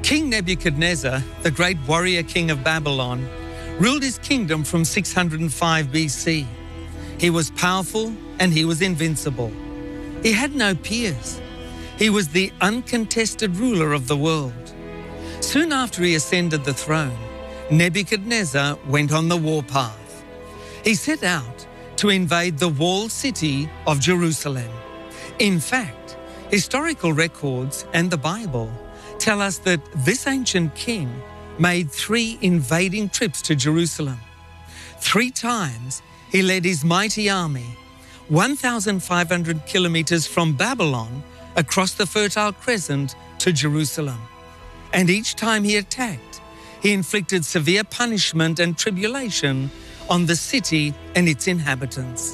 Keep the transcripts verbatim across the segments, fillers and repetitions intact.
King Nebuchadnezzar, the great warrior king of Babylon, ruled his kingdom from six hundred five B C. He was powerful and he was invincible. He had no peers. He was the uncontested ruler of the world. Soon after he ascended the throne, Nebuchadnezzar went on the warpath. He set out to invade the walled city of Jerusalem. In fact, historical records and the Bible tell us that this ancient king made three invading trips to Jerusalem. Three times he led his mighty army, one thousand five hundred kilometers from Babylon across the Fertile Crescent to Jerusalem. And each time he attacked, he inflicted severe punishment and tribulation on the city and its inhabitants.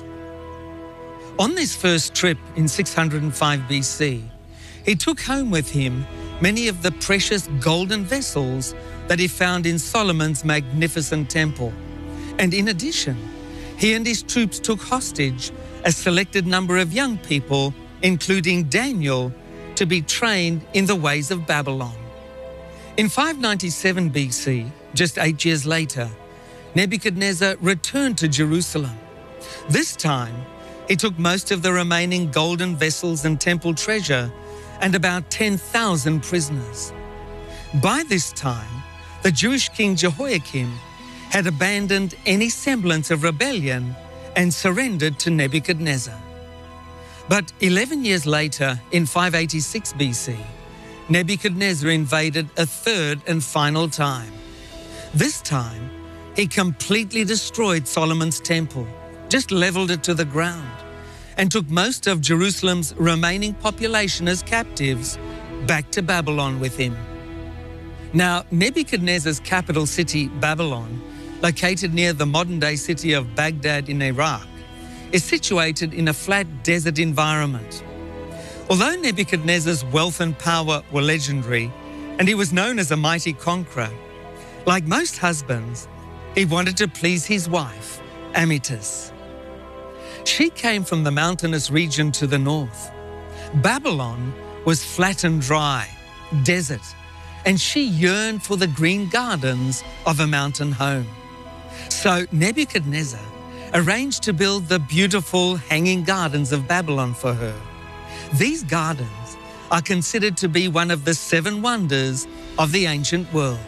On this first trip in six hundred five B C, he took home with him many of the precious golden vessels that he found in Solomon's magnificent temple. And in addition, he and his troops took hostage a selected number of young people, including Daniel, to be trained in the ways of Babylon. In five ninety-seven B C, just eight years later, Nebuchadnezzar returned to Jerusalem. This time, he took most of the remaining golden vessels and temple treasure and about ten thousand prisoners. By this time, the Jewish king Jehoiakim had abandoned any semblance of rebellion and surrendered to Nebuchadnezzar. But eleven years later, in five eighty-six B C, Nebuchadnezzar invaded a third and final time. This time, he completely destroyed Solomon's temple, just leveled it to the ground, and took most of Jerusalem's remaining population as captives back to Babylon with him. Now, Nebuchadnezzar's capital city, Babylon, located near the modern-day city of Baghdad in Iraq, is situated in a flat desert environment. Although Nebuchadnezzar's wealth and power were legendary, and he was known as a mighty conqueror, like most husbands, he wanted to please his wife, Amytas. She came from the mountainous region to the north. Babylon was flat and dry, desert, and she yearned for the green gardens of a mountain home. So Nebuchadnezzar arranged to build the beautiful hanging gardens of Babylon for her. These gardens are considered to be one of the seven wonders of the ancient world.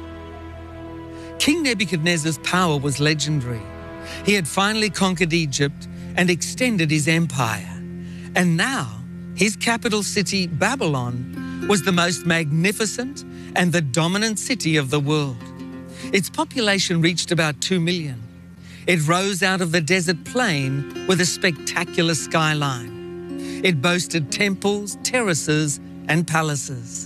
King Nebuchadnezzar's power was legendary. He had finally conquered Egypt and extended his empire. And now, his capital city, Babylon, was the most magnificent and the dominant city of the world. Its population reached about two million. It rose out of the desert plain with a spectacular skyline. It boasted temples, terraces, and palaces.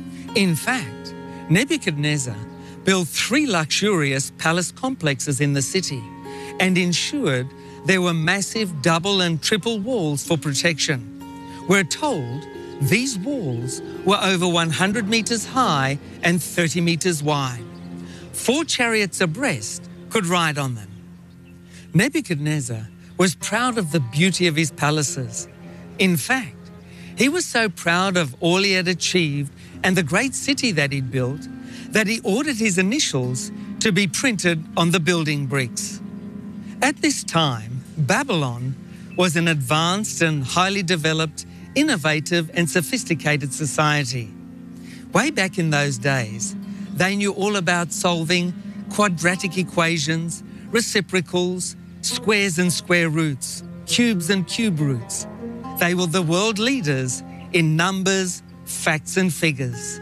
In fact, Nebuchadnezzar built three luxurious palace complexes in the city and ensured there were massive double and triple walls for protection. We're told these walls were over one hundred meters high and thirty meters wide. Four chariots abreast could ride on them. Nebuchadnezzar was proud of the beauty of his palaces. In fact, he was so proud of all he had achieved and the great city that he'd built that he ordered his initials to be printed on the building bricks. At this time, Babylon was an advanced and highly developed, innovative and sophisticated society. Way back in those days, they knew all about solving quadratic equations, reciprocals, squares and square roots, cubes and cube roots. They were the world leaders in numbers, facts and figures.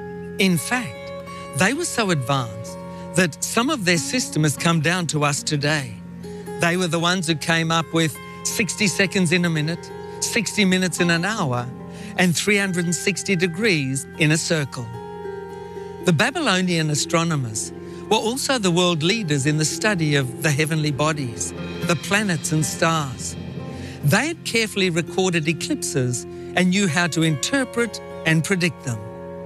In fact, they were so advanced that some of their system has come down to us today. They were the ones who came up with sixty seconds in a minute, sixty minutes in an hour, and three hundred sixty degrees in a circle. The Babylonian astronomers were also the world leaders in the study of the heavenly bodies, the planets and stars. They had carefully recorded eclipses and knew how to interpret and predict them.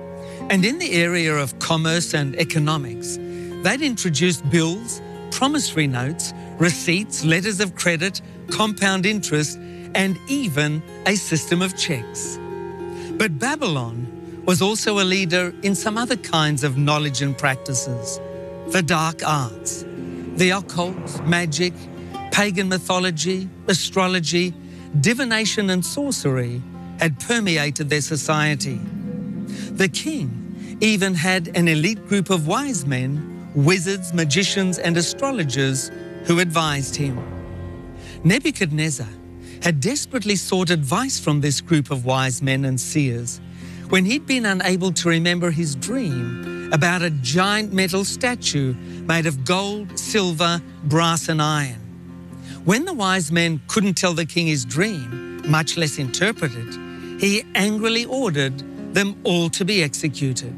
And in the area of commerce and economics, they'd introduced bills, promissory notes, receipts, letters of credit, compound interest, and even a system of checks. But Babylon was also a leader in some other kinds of knowledge and practices. The dark arts, the occult, magic, pagan mythology, astrology, divination and sorcery had permeated their society. The king even had an elite group of wise men, wizards, magicians and astrologers who advised him. Nebuchadnezzar had desperately sought advice from this group of wise men and seers when he'd been unable to remember his dream about a giant metal statue made of gold, silver, brass and iron. When the wise men couldn't tell the king his dream, much less interpret it, he angrily ordered them all to be executed.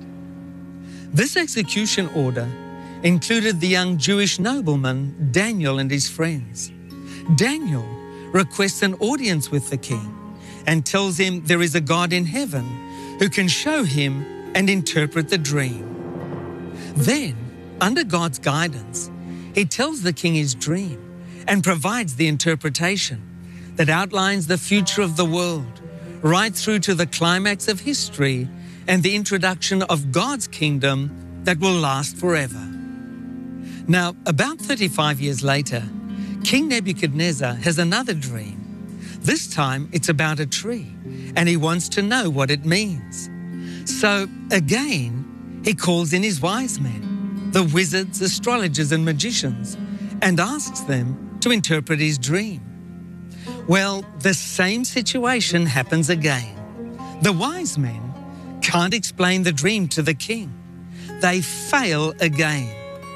This execution order included the young Jewish nobleman Daniel and his friends. Daniel requests an audience with the king and tells him there is a God in heaven who can show him and interpret the dream. Then, under God's guidance, he tells the king his dream and provides the interpretation that outlines the future of the world, right through to the climax of history and the introduction of God's kingdom that will last forever. Now, about thirty-five years later, King Nebuchadnezzar has another dream. This time it's about a tree, and he wants to know what it means. So again, he calls in his wise men, the wizards, astrologers and magicians, and asks them to interpret his dream. Well, the same situation happens again. The wise men can't explain the dream to the king. They fail again.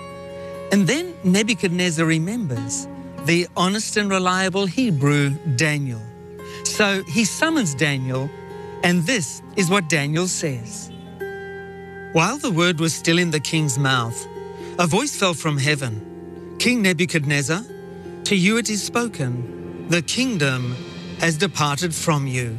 And then Nebuchadnezzar remembers the honest and reliable Hebrew Daniel. So he summons Daniel, and this is what Daniel says. While the word was still in the king's mouth, a voice fell from heaven. King Nebuchadnezzar, to you it is spoken, the kingdom has departed from you.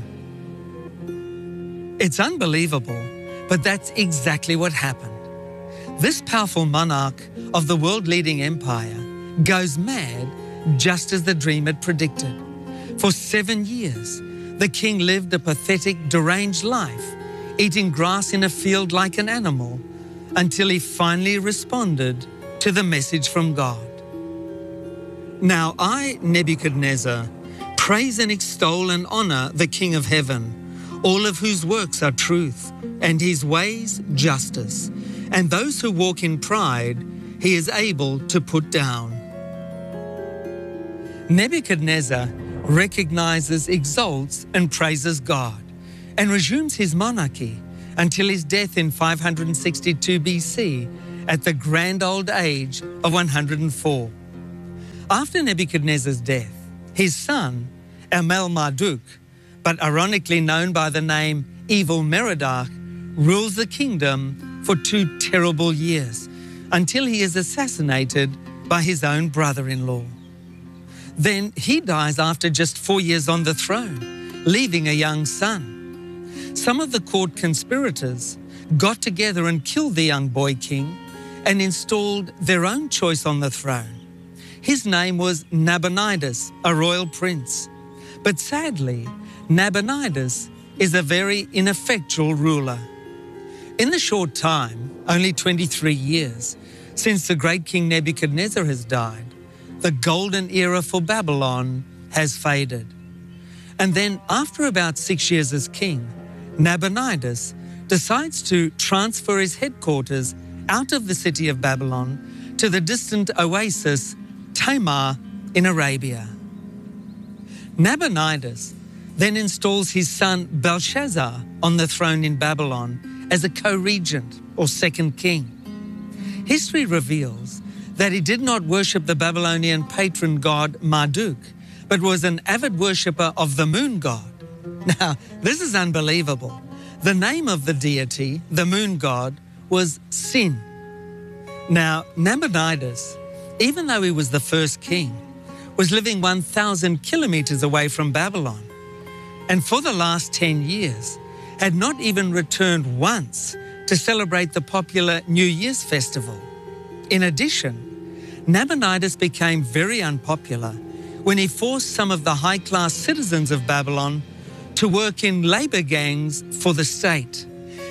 It's unbelievable, but that's exactly what happened. This powerful monarch of the world-leading empire goes mad just as the dream had predicted. For seven years, the king lived a pathetic, deranged life, eating grass in a field like an animal, until he finally responded to the message from God. Now I, Nebuchadnezzar, praise and extol and honor the King of heaven, all of whose works are truth, and his ways justice, and those who walk in pride he is able to put down. Nebuchadnezzar recognizes, exalts, and praises God, and resumes his monarchy until his death in five hundred sixty-two B C at the grand old age of one hundred four. After Nebuchadnezzar's death, his son, Amel-Marduk, but ironically known by the name Evil Merodach, rules the kingdom for two terrible years until he is assassinated by his own brother-in-law. Then he dies after just four years on the throne, leaving a young son. Some of the court conspirators got together and killed the young boy king and installed their own choice on the throne. His name was Nabonidus, a royal prince. But sadly, Nabonidus is a very ineffectual ruler. In the short time, only twenty-three years, since the great King Nebuchadnezzar has died, the golden era for Babylon has faded. And then after about six years as king, Nabonidus decides to transfer his headquarters out of the city of Babylon to the distant oasis Tamar in Arabia. Nabonidus then installs his son Belshazzar on the throne in Babylon as a co-regent or second king. History reveals that he did not worship the Babylonian patron god Marduk, but was an avid worshipper of the moon god. Now, this is unbelievable. The name of the deity, the moon god, was Sin. Now, Nabonidus, even though he was the first king, was living one thousand kilometers away from Babylon, and for the last ten years had not even returned once to celebrate the popular New Year's festival. In addition, Nabonidus became very unpopular when he forced some of the high-class citizens of Babylon to work in labor gangs for the state,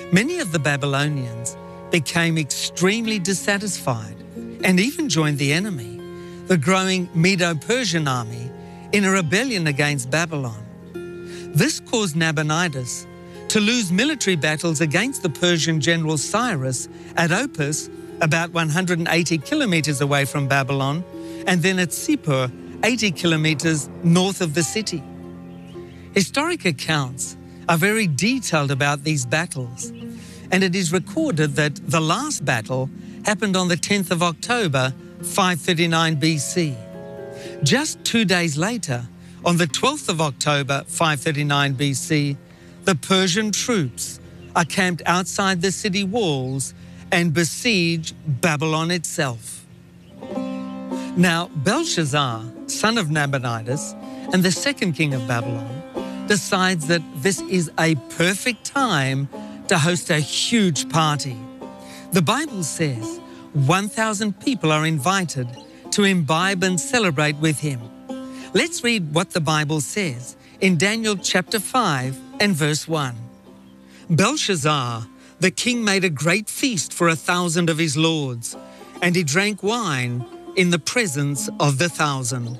Many of the Babylonians became extremely dissatisfied and even joined the enemy, the growing Medo-Persian army, in a rebellion against Babylon. This caused Nabonidus to lose military battles against the Persian general Cyrus at Opis, about one hundred eighty kilometers away from Babylon, and then at Sippur, eighty kilometers north of the city. Historic accounts are very detailed about these battles, and it is recorded that the last battle happened on the tenth of October, five thirty-nine B C. Just two days later, on the twelfth of October, five thirty-nine B C, the Persian troops are camped outside the city walls and besiege Babylon itself. Now, Belshazzar, son of Nabonidus, and the second king of Babylon, decides that this is a perfect time to host a huge party. The Bible says one thousand people are invited to imbibe and celebrate with him. Let's read what the Bible says in Daniel chapter five and verse one. Belshazzar, the king, made a great feast for a thousand of his lords, and he drank wine in the presence of the thousand.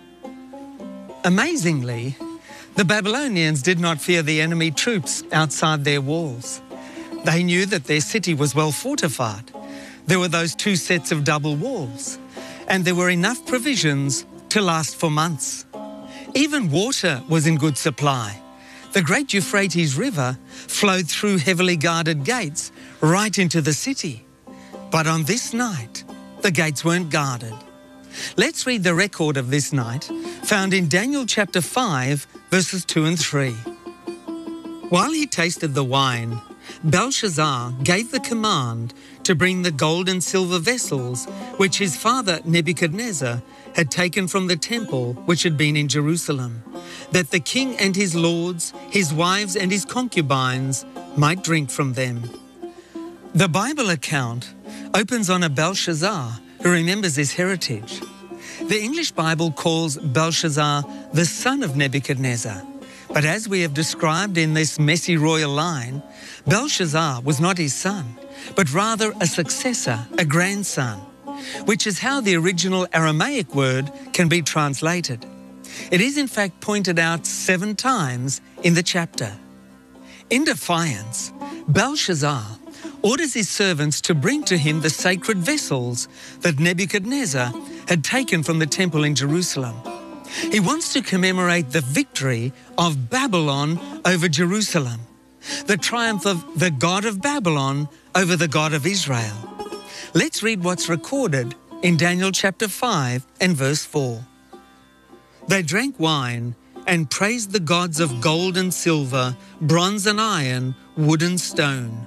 Amazingly, the Babylonians did not fear the enemy troops outside their walls. They knew that their city was well fortified. There were those two sets of double walls, and there were enough provisions to last for months. Even water was in good supply. The great Euphrates River flowed through heavily guarded gates right into the city. But on this night, the gates weren't guarded. Let's read the record of this night, found in Daniel chapter five, verses two and three. While he tasted the wine, Belshazzar gave the command to bring the gold and silver vessels which his father Nebuchadnezzar had taken from the temple which had been in Jerusalem, that the king and his lords, his wives and his concubines might drink from them. The Bible account opens on a Belshazzar who remembers his heritage. The English Bible calls Belshazzar the son of Nebuchadnezzar, but as we have described in this messy royal line, Belshazzar was not his son, but rather a successor, a grandson, which is how the original Aramaic word can be translated. It is in fact pointed out seven times in the chapter. In defiance, Belshazzar orders his servants to bring to him the sacred vessels that Nebuchadnezzar had taken from the temple in Jerusalem. He wants to commemorate the victory of Babylon over Jerusalem, the triumph of the God of Babylon over the God of Israel. Let's read what's recorded in Daniel chapter five and verse four. They drank wine and praised the gods of gold and silver, bronze and iron, wood and stone.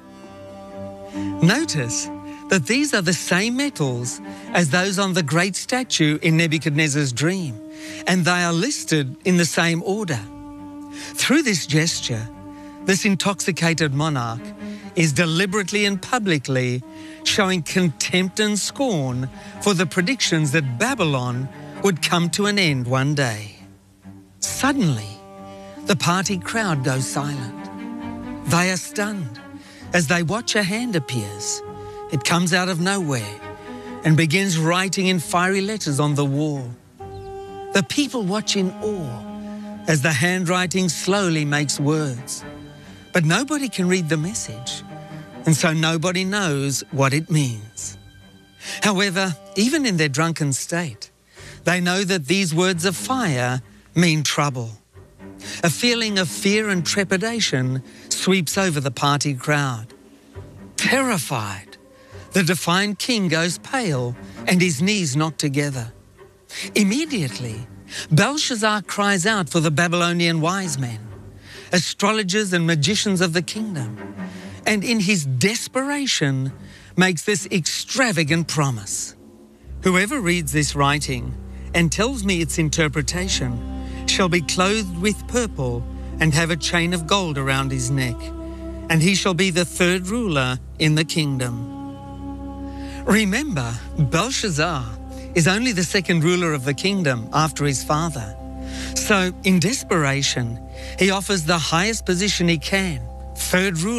Notice that these are the same metals as those on the great statue in Nebuchadnezzar's dream, and they are listed in the same order. Through this gesture, this intoxicated monarch is deliberately and publicly showing contempt and scorn for the predictions that Babylon would come to an end one day. Suddenly, the party crowd goes silent. They are stunned as they watch a hand appears. It comes out of nowhere and begins writing in fiery letters on the wall. The people watch in awe as the handwriting slowly makes words. But nobody can read the message, and so nobody knows what it means. However, even in their drunken state, they know that these words of fire mean trouble. A feeling of fear and trepidation sweeps over the party crowd. Terrified, the defiant king goes pale and his knees knock together. Immediately, Belshazzar cries out for the Babylonian wise men, astrologers and magicians of the kingdom, and in his desperation makes this extravagant promise. Whoever reads this writing and tells me its interpretation shall be clothed with purple and have a chain of gold around his neck, and he shall be the third ruler in the kingdom. Remember, Belshazzar is only the second ruler of the kingdom after his father. So, in desperation, he offers the highest position he can, third ruler,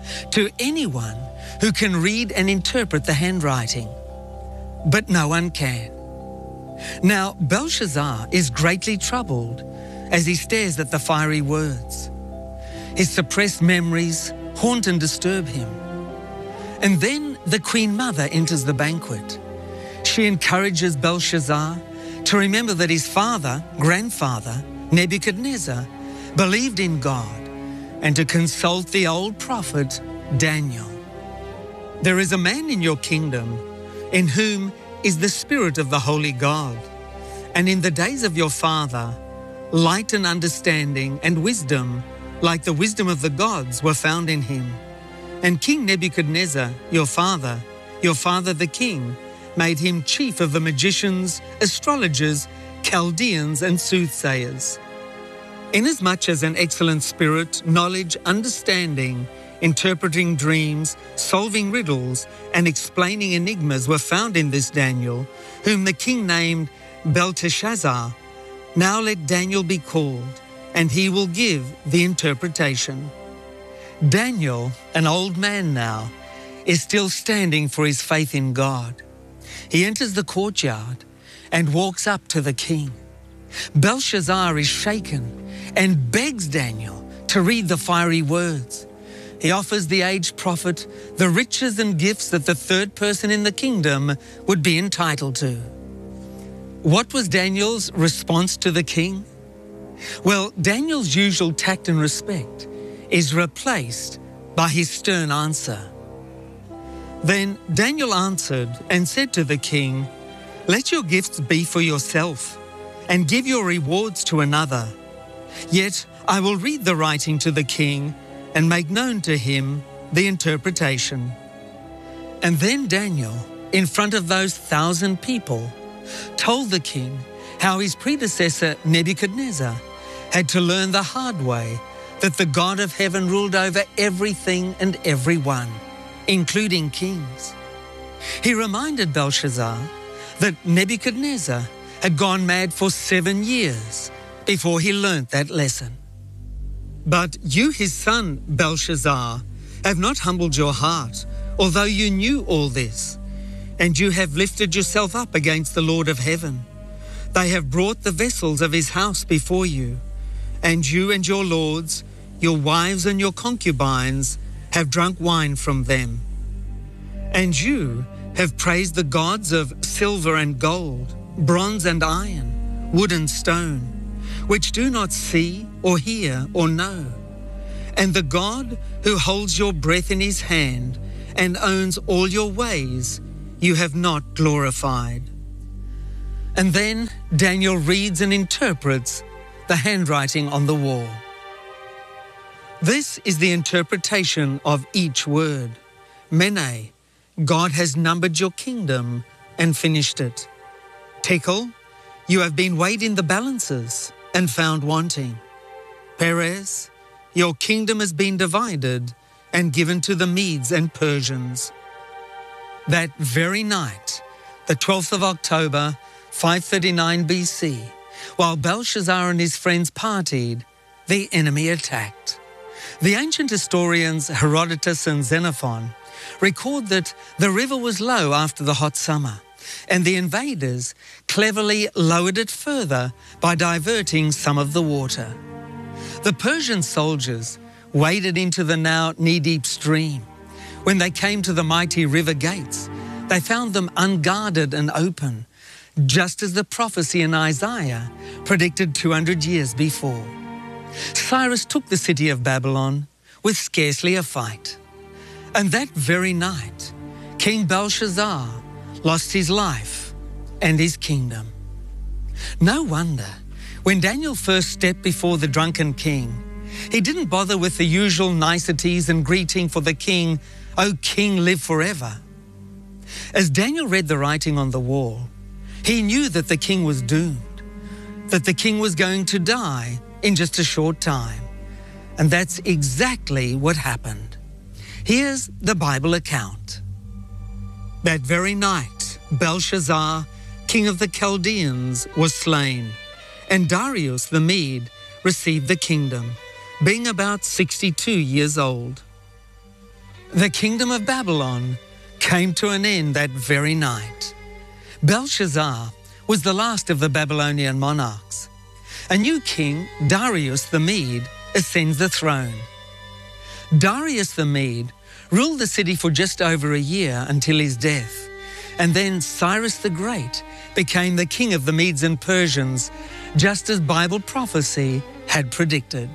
to anyone who can read and interpret the handwriting. But no one can. Now Belshazzar is greatly troubled as he stares at the fiery words. His suppressed memories haunt and disturb him. And then the Queen Mother enters the banquet. She encourages Belshazzar to remember that his father, grandfather, Nebuchadnezzar, believed in God, and to consult the old prophet Daniel. There is a man in your kingdom in whom is the Spirit of the Holy God, and in the days of your father, light and understanding and wisdom, like the wisdom of the gods, were found in him. And King Nebuchadnezzar, your father, your father the king, made him chief of the magicians, astrologers, Chaldeans, and soothsayers. Inasmuch as an excellent spirit, knowledge, understanding, interpreting dreams, solving riddles, and explaining enigmas were found in this Daniel, whom the king named Belteshazzar, now let Daniel be called, and he will give the interpretation. Daniel, an old man now, is still standing for his faith in God. He enters the courtyard and walks up to the king. Belshazzar is shaken and begs Daniel to read the fiery words. He offers the aged prophet the riches and gifts that the third person in the kingdom would be entitled to. What was Daniel's response to the king? Well, Daniel's usual tact and respect is replaced by his stern answer. Then Daniel answered and said to the king, "Let your gifts be for yourself, and give your rewards to another. Yet I will read the writing to the king and make known to him the interpretation." And then Daniel, in front of those thousand people, told the king how his predecessor Nebuchadnezzar had to learn the hard way that the God of heaven ruled over everything and everyone, including kings. He reminded Belshazzar that Nebuchadnezzar had gone mad for seven years before he learnt that lesson. "But you, his son, Belshazzar, have not humbled your heart, although you knew all this, and you have lifted yourself up against the Lord of heaven. They have brought the vessels of his house before you, and you and your lords, your wives and your concubines, have drunk wine from them. And you have praised the gods of silver and gold, bronze and iron, wood and stone, which do not see or hear or know. And the God who holds your breath in his hand and owns all your ways, you have not glorified." And then Daniel reads and interprets the handwriting on the wall. This is the interpretation of each word. Mene, God has numbered your kingdom and finished it. Tekel, you have been weighed in the balances and found wanting. Perez, your kingdom has been divided and given to the Medes and Persians. That very night, the twelfth of October, five thirty-nine B C, while Belshazzar and his friends partied, the enemy attacked. The ancient historians Herodotus and Xenophon record that the river was low after the hot summer, and the invaders cleverly lowered it further by diverting some of the water. The Persian soldiers waded into the now knee-deep stream. When they came to the mighty river gates, they found them unguarded and open, just as the prophecy in Isaiah predicted two hundred years before. Cyrus took the city of Babylon with scarcely a fight. And that very night, King Belshazzar lost his life and his kingdom. No wonder, when Daniel first stepped before the drunken king, he didn't bother with the usual niceties and greeting for the king, "O king, live forever." As Daniel read the writing on the wall, he knew that the king was doomed, that the king was going to die in just a short time. And that's exactly what happened. Here's the Bible account. That very night, Belshazzar, king of the Chaldeans, was slain, and Darius the Mede received the kingdom, being about sixty-two years old. The kingdom of Babylon came to an end that very night. Belshazzar was the last of the Babylonian monarchs. A new king, Darius the Mede, ascends the throne. Darius the Mede ruled the city for just over a year until his death, and then Cyrus the Great became the king of the Medes and Persians, just as Bible prophecy had predicted.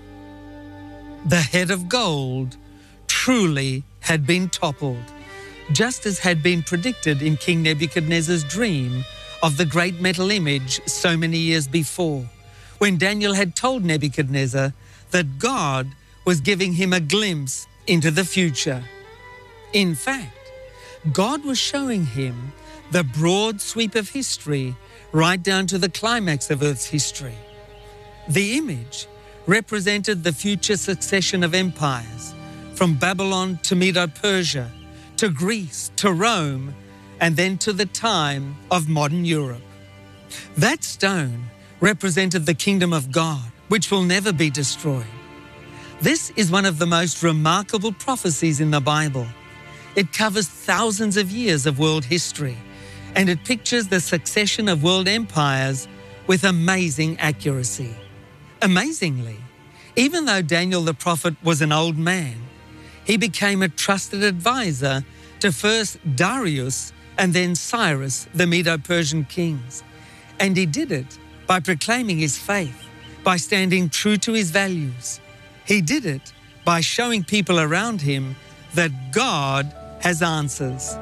The head of gold truly had been toppled, just as had been predicted in King Nebuchadnezzar's dream of the great metal image so many years before, when Daniel had told Nebuchadnezzar that God was giving him a glimpse into the future. In fact, God was showing him the broad sweep of history right down to the climax of Earth's history. The image represented the future succession of empires, from Babylon to Medo-Persia, to Greece, to Rome, and then to the time of modern Europe. That stone represented the kingdom of God, which will never be destroyed. This is one of the most remarkable prophecies in the Bible. It covers thousands of years of world history, and it pictures the succession of world empires with amazing accuracy. Amazingly, even though Daniel the prophet was an old man, he became a trusted advisor to first Darius and then Cyrus, the Medo-Persian kings. And he did it by proclaiming his faith, by standing true to his values. He did it by showing people around him that God has answers.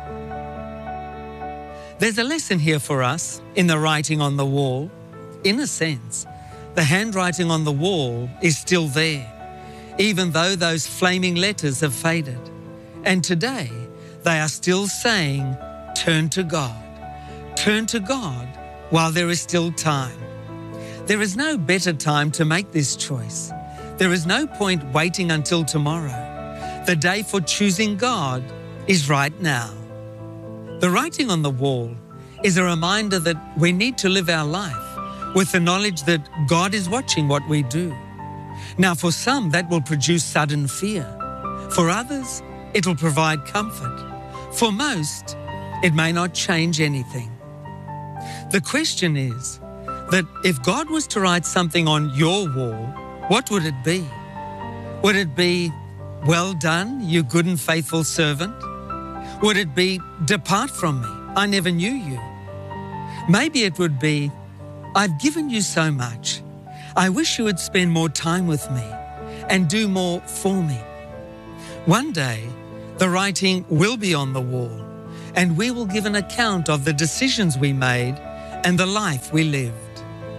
There's a lesson here for us in the writing on the wall. In a sense, the handwriting on the wall is still there, even though those flaming letters have faded. And today, they are still saying, turn to God. Turn to God while there is still time. There is no better time to make this choice. There is no point waiting until tomorrow. The day for choosing God is right now. The writing on the wall is a reminder that we need to live our life with the knowledge that God is watching what we do. Now, for some, that will produce sudden fear. For others, it will provide comfort. For most, it may not change anything. The question is that if God was to write something on your wall, what would it be? Would it be, well done, you good and faithful servant? Would it be, depart from me, I never knew you? Maybe it would be, I've given you so much. I wish you would spend more time with me and do more for me. One day, the writing will be on the wall, and we will give an account of the decisions we made and the life we lived.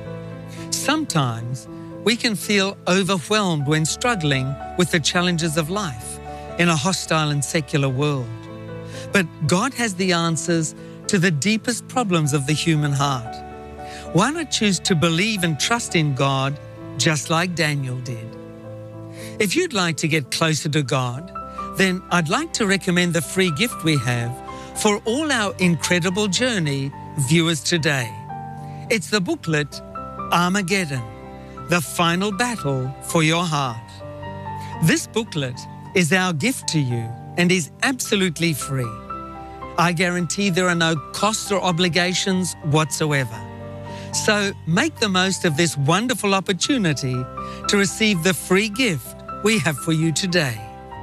Sometimes we can feel overwhelmed when struggling with the challenges of life in a hostile and secular world. But God has the answers to the deepest problems of the human heart. Why not choose to believe and trust in God just like Daniel did? If you'd like to get closer to God, then I'd like to recommend the free gift we have for all our incredible journey viewers today. It's the booklet, Armageddon, the final battle for your heart. This booklet is our gift to you and is absolutely free. I guarantee there are no costs or obligations whatsoever. So make the most of this wonderful opportunity to receive the free gift we have for you today.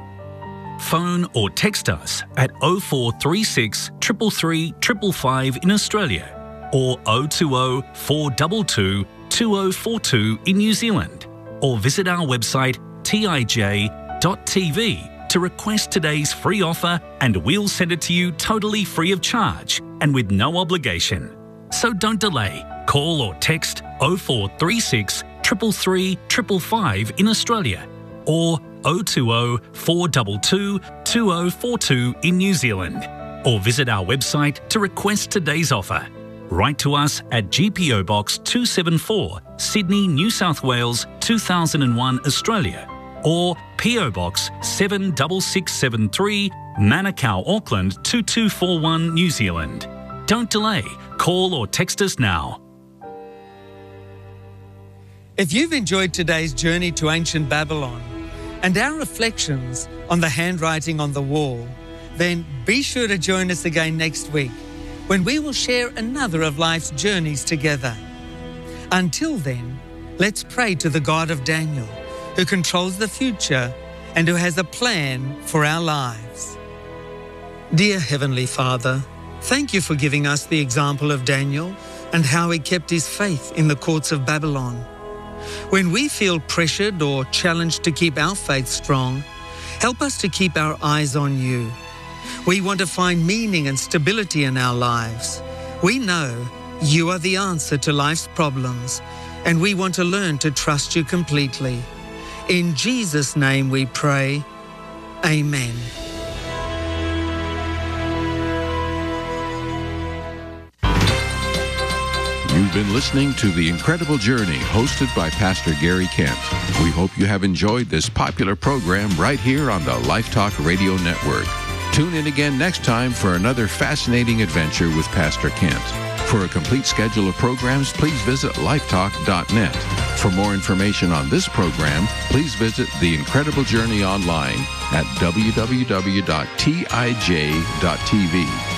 Phone or text us at oh four three six, three three three five five in Australia or oh two oh, four two two, two oh four two in New Zealand, or visit our website t i j dot t v to request today's free offer, and we'll send it to you totally free of charge and with no obligation. So don't delay. Call or text oh four three six, three three three five five in Australia or oh two oh, four two two, two oh four two in New Zealand, or visit our website to request today's offer. Write to us at G P O Box two seven four, Sydney, New South Wales two thousand one, Australia, or P O Box seven six six seven three, Manukau, Auckland two two four one, New Zealand. Don't delay. Call or text us now. If you've enjoyed today's journey to ancient Babylon, and our reflections on the handwriting on the wall, then be sure to join us again next week when we will share another of life's journeys together. Until then, let's pray to the God of Daniel, who controls the future and who has a plan for our lives. Dear Heavenly Father, thank you for giving us the example of Daniel and how he kept his faith in the courts of Babylon. When we feel pressured or challenged to keep our faith strong, help us to keep our eyes on you. We want to find meaning and stability in our lives. We know you are the answer to life's problems, and we want to learn to trust you completely. In Jesus' name we pray. Amen. You've been listening to The Incredible Journey, hosted by Pastor Gary Kent. We hope you have enjoyed this popular program right here on the Life Talk Radio Network. Tune in again next time for another fascinating adventure with Pastor Kent. For a complete schedule of programs, please visit life talk dot net. For more information on this program, please visit The Incredible Journey online at w w w dot t i j dot t v.